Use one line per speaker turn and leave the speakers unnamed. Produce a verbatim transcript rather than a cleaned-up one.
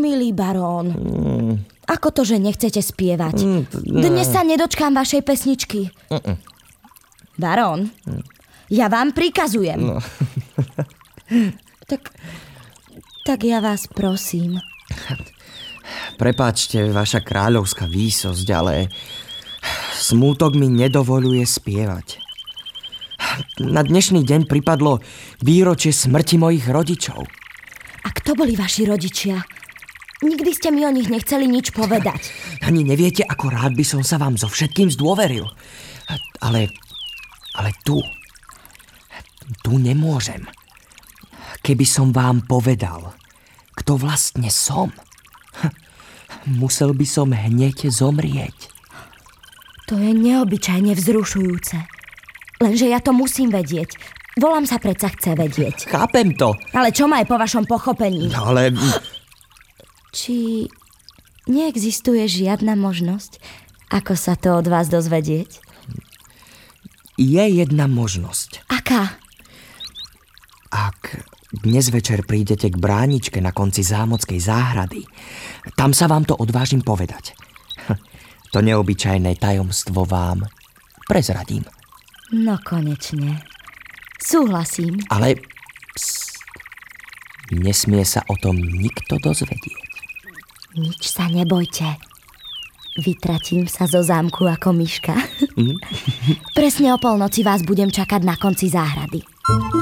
milý barón.
Mm.
Ako to, že nechcete spievať?
Mm, no.
Dnes sa nedočkám vašej pesničky.
Mm-mm.
Barón, mm. ja vám prikazujem.
No.
tak, tak ja vás prosím.
Prepáčte, vaša kráľovská výsosť, ale smútok mi nedovoľuje spievať. Na dnešný deň pripadlo výročie smrti mojich rodičov.
A kto boli vaši rodičia? Nikdy ste mi o nich nechceli nič povedať.
Ani neviete, ako rád by som sa vám so všetkým zdôveril. Ale, ale tu, tu nemôžem. Keby som vám povedal, kto vlastne som, musel by som hneď zomrieť.
To je neobyčajne vzrušujúce. Lenže ja to musím vedieť. Volám sa predsa chce vedieť.
Chápem to.
Ale čo má je po vašom pochopení?
Ale...
Či neexistuje žiadna možnosť, ako sa to od vás dozvedieť?
Je jedna možnosť.
Aká?
Ak dnes večer prídete k bráničke na konci zámockej záhrady, tam sa vám to odvážim povedať. To neobyčajné tajomstvo vám prezradím.
No konečne. Súhlasím.
Ale pst, nesmie sa o tom nikto dozvedieť.
Nič sa nebojte. Vytratím sa zo zámku ako myška. Mm. Presne o polnoci vás budem čakať na konci záhrady.